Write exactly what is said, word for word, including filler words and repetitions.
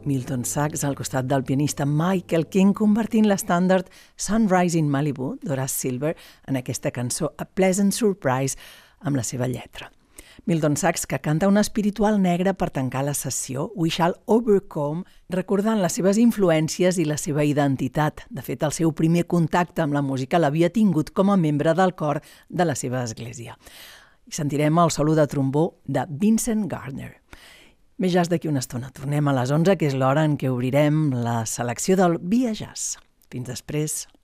Milton Sachs al costat del pianista Michael King convertint l'estàndard Sunrise in Malibu d'Horace Silver en aquesta cançó A Pleasant Surprise amb la seva lletra. Milton Sachs, que canta una espiritual negra per tancar la sessió, We Shall Overcome, recordant les seves influències i la seva identitat. De fet, el seu primer contacte amb la música l'havia tingut com a membre del cor de la seva església. I sentirem el solo de trombó de Vincent Gardner. Més jazz d'aquí una estona. Tornem a les onze, que és l'hora en què obrirem la selecció del Via Jazz. Fins després.